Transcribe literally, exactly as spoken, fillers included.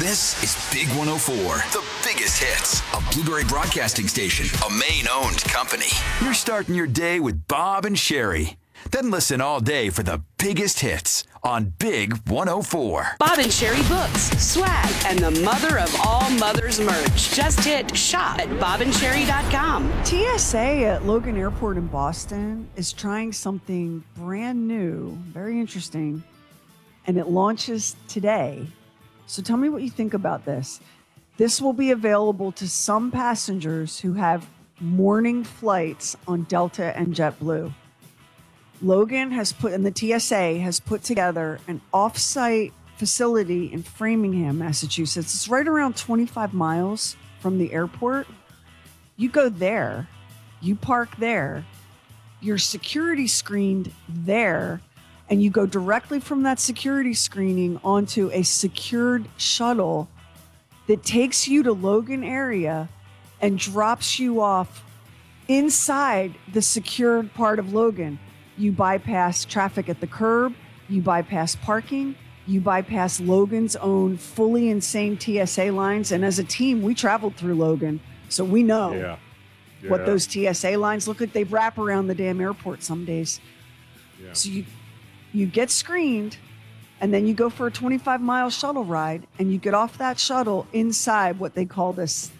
This is Big one oh four, the biggest hits, a Blueberry Broadcasting Station, a Maine-owned company. You're starting your day with Bob and Sherry. Then listen all day for the biggest hits on Big one oh four. Bob and Sherry books, swag, and the mother of all mothers merch. Just hit shop at bob and sherry dot com. T S A at Logan Airport in Boston is trying something brand new, very interesting, and it launches today. So tell me what you think about this. This will be available to some passengers who have morning flights on Delta and JetBlue. Logan has put, and the T S A has put together an off-site facility in Framingham, Massachusetts. It's right around twenty-five miles from the airport. You go there, you park there, you're security screened there, and you go directly from that security screening onto a secured shuttle that takes you to Logan area and drops you off inside the secured part of Logan. You bypass traffic at the curb, you bypass parking, you bypass Logan's own fully insane T S A lines. And as a team, we traveled through Logan, so we know yeah. Yeah. what those T S A lines look like. They wrap around the damn airport some days. Yeah. So you you get screened, and then you go for a twenty-five mile shuttle ride, and you get off that shuttle inside what they call this